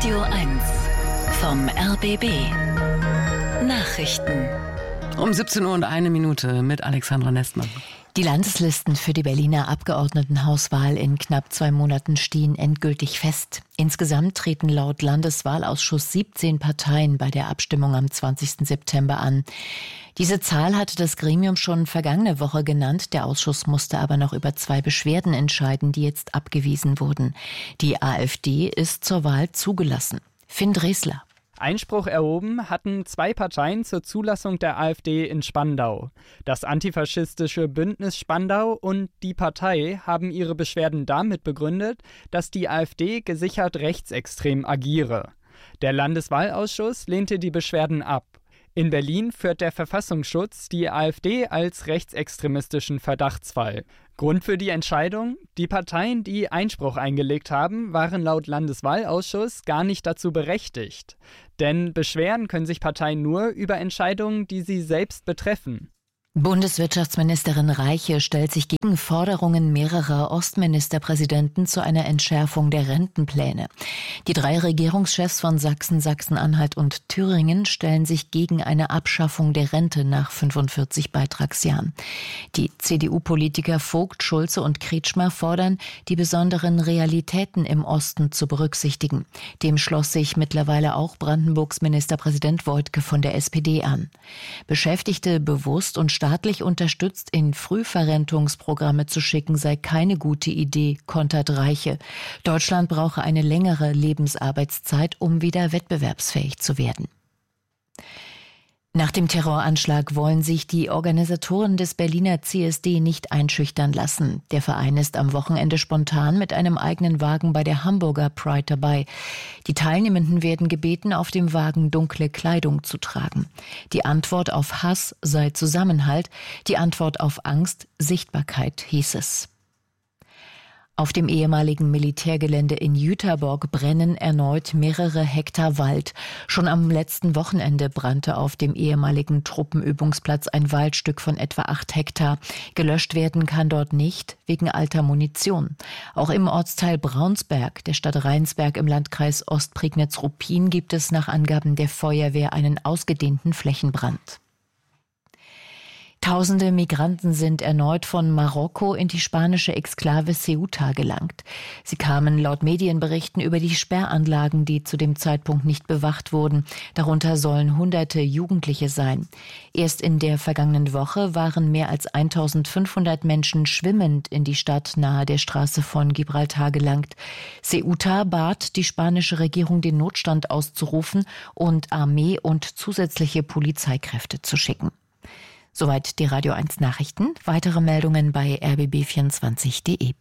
Radio 1 vom RBB. Nachrichten. Um 17:01 mit Alexandra Nestmann. Die Landeslisten für die Berliner Abgeordnetenhauswahl in knapp 2 Monaten stehen endgültig fest. Insgesamt treten laut Landeswahlausschuss 17 Parteien bei der Abstimmung am 20. September an. Diese Zahl hatte das Gremium schon vergangene Woche genannt. Der Ausschuss musste aber noch über 2 Beschwerden entscheiden, die jetzt abgewiesen wurden. Die AfD ist zur Wahl zugelassen. Finn Dresler. Einspruch erhoben hatten 2 Parteien zur Zulassung der AfD in Spandau. Das antifaschistische Bündnis Spandau und die Partei haben ihre Beschwerden damit begründet, dass die AfD gesichert rechtsextrem agiere. Der Landeswahlausschuss lehnte die Beschwerden ab. In Berlin führt der Verfassungsschutz die AfD als rechtsextremistischen Verdachtsfall. Grund für die Entscheidung? Die Parteien, die Einspruch eingelegt haben, waren laut Landeswahlausschuss gar nicht dazu berechtigt. Denn beschweren können sich Parteien nur über Entscheidungen, die sie selbst betreffen. Bundeswirtschaftsministerin Reiche stellt sich gegen Forderungen mehrerer Ostministerpräsidenten zu einer Entschärfung der Rentenpläne. Die 3 Regierungschefs von Sachsen, Sachsen-Anhalt und Thüringen stellen sich gegen eine Abschaffung der Rente nach 45 Beitragsjahren. Die CDU-Politiker Vogt, Schulze und Kretschmer fordern, die besonderen Realitäten im Osten zu berücksichtigen. Dem schloss sich mittlerweile auch Brandenburgs Ministerpräsident Woidke von der SPD an. Beschäftigte bewusst und staatlich unterstützt in Frühverrentungsprogramme zu schicken, sei keine gute Idee, kontert Reiche. Deutschland brauche eine längere Lebensarbeitszeit, um wieder wettbewerbsfähig zu werden. Nach dem Terroranschlag wollen sich die Organisatoren des Berliner CSD nicht einschüchtern lassen. Der Verein ist am Wochenende spontan mit einem eigenen Wagen bei der Hamburger Pride dabei. Die Teilnehmenden werden gebeten, auf dem Wagen dunkle Kleidung zu tragen. Die Antwort auf Hass sei Zusammenhalt, die Antwort auf Angst Sichtbarkeit, hieß es. Auf dem ehemaligen Militärgelände in Jüterborg brennen erneut mehrere Hektar Wald. Schon am letzten Wochenende brannte auf dem ehemaligen Truppenübungsplatz ein Waldstück von etwa 8 Hektar. Gelöscht werden kann dort nicht, wegen alter Munition. Auch im Ortsteil Braunsberg der Stadt Rheinsberg im Landkreis Ostprignitz-Ruppin gibt es nach Angaben der Feuerwehr einen ausgedehnten Flächenbrand. Tausende Migranten sind erneut von Marokko in die spanische Exklave Ceuta gelangt. Sie kamen laut Medienberichten über die Sperranlagen, die zu dem Zeitpunkt nicht bewacht wurden. Darunter sollen Hunderte Jugendliche sein. Erst in der vergangenen Woche waren mehr als 1500 Menschen schwimmend in die Stadt nahe der Straße von Gibraltar gelangt. Ceuta bat die spanische Regierung, den Notstand auszurufen und Armee und zusätzliche Polizeikräfte zu schicken. Soweit die Radio 1 Nachrichten. Weitere Meldungen bei rbb24.de.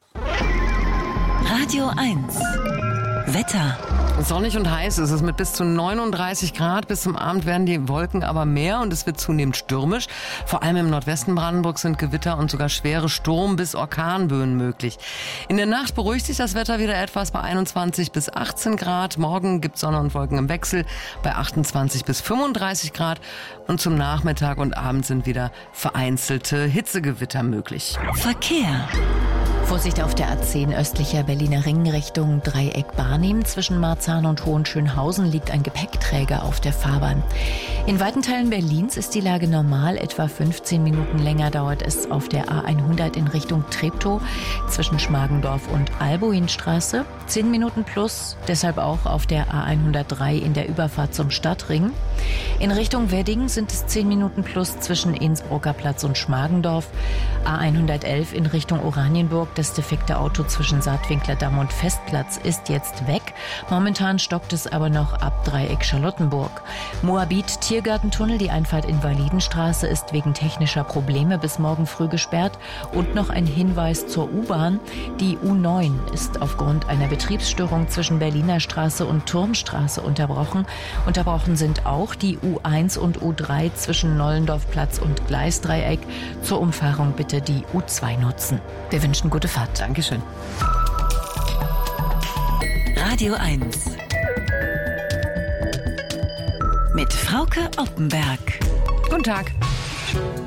Radio 1 Wetter. Sonnig und heiß ist es mit bis zu 39 Grad. Bis zum Abend werden die Wolken aber mehr und es wird zunehmend stürmisch. Vor allem im Nordwesten Brandenburgs sind Gewitter und sogar schwere Sturm- bis Orkanböen möglich. In der Nacht beruhigt sich das Wetter wieder etwas bei 21 bis 18 Grad. Morgen gibt es Sonne und Wolken im Wechsel bei 28 bis 35 Grad. Und zum Nachmittag und Abend sind wieder vereinzelte Hitzegewitter möglich. Verkehr. Vorsicht auf der A10 östlicher Berliner Ring Richtung Dreieck Barnim. Zwischen Marzahn und Hohenschönhausen liegt ein Gepäckträger auf der Fahrbahn. In weiten Teilen Berlins ist die Lage normal. Etwa 15 Minuten länger dauert es auf der A100 in Richtung Treptow zwischen Schmargendorf und Albuinstraße. 10 Minuten plus, deshalb auch auf der A103 in der Überfahrt zum Stadtring. In Richtung Wedding sind es 10 Minuten plus zwischen Innsbrucker Platz und Schmargendorf. A111 in Richtung Oranienburg. Das defekte Auto zwischen Saatwinklerdamm und Festplatz ist jetzt weg. Momentan stockt es aber noch ab Dreieck Charlottenburg. Moabit-Tiergartentunnel, die Einfahrt Invalidenstraße, ist wegen technischer Probleme bis morgen früh gesperrt. Und noch ein Hinweis zur U-Bahn. Die U9 ist aufgrund einer Betriebsstörung zwischen Berliner Straße und Turmstraße unterbrochen. Unterbrochen sind auch die U1 und U3 zwischen Nollendorfplatz und Gleisdreieck. Zur Umfahrung bitte die U2 nutzen. Wir wünschen gute Fahrt. Dankeschön. Radio 1 mit Frauke Oppenberg. Guten Tag.